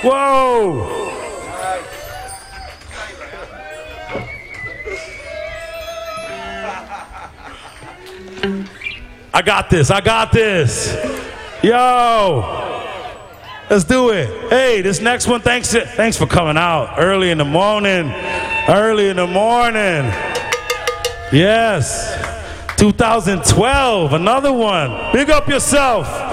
Whoa. I got this. Yo, let's do it. Hey, this next one, thanks for coming out early in the morning. Yes, 2012, another one. Big up yourself.